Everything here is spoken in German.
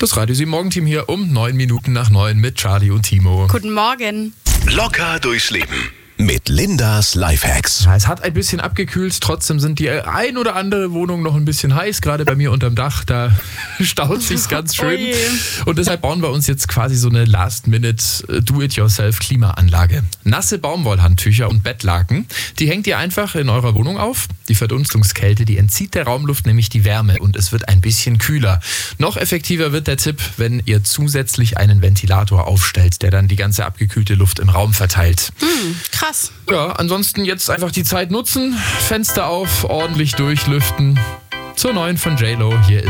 Das Radio 7 Morgenteam hier um 9 Minuten nach 9 mit Charlie und Timo. Guten Morgen. Locker durchs Leben mit Lindas Lifehacks. Es hat ein bisschen abgekühlt, trotzdem sind die ein oder andere Wohnung noch ein bisschen heiß, gerade bei mir unterm Dach, da staut sich's ganz schön. Oje. Und deshalb bauen wir uns jetzt quasi so eine Last-Minute-Do-it-yourself-Klimaanlage. Nasse Baumwollhandtücher und Bettlaken, die hängt ihr einfach in eurer Wohnung auf. Die Verdunstungskälte, die entzieht der Raumluft nämlich die Wärme und es wird ein bisschen kühler. Noch effektiver wird der Tipp, wenn ihr zusätzlich einen Ventilator aufstellt, der dann die ganze abgekühlte Luft im Raum verteilt. Krass. Ja, ansonsten jetzt einfach die Zeit nutzen, Fenster auf, ordentlich durchlüften. Zur neuen von J-Lo, hier ist